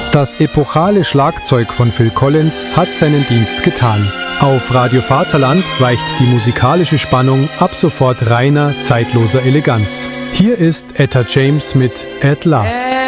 Das epochale Schlagzeug von Phil Collins hat seinen Dienst getan. Auf Radio Vaterland weicht die musikalische Spannung ab sofort reiner, zeitloser Eleganz. Hier ist Etta James mit At Last.